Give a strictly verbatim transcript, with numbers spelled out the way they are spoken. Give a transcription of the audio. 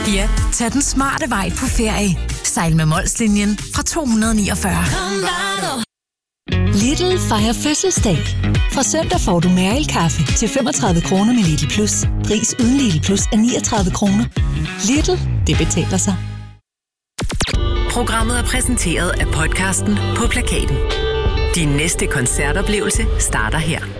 Ja, tag den smarte vej på ferie. Sejl med Molslinjen fra to hundrede niogfyrre. Lidl fejrer fødselsdag. Fra søndag får du Mærel-kaffe til femogtredive kroner med Lidl Plus. Pris uden Lidl Plus er niogtredive kroner. Lidl, det betaler sig. Programmet er præsenteret af podcasten På Plakaten. Din næste koncertoplevelse starter her.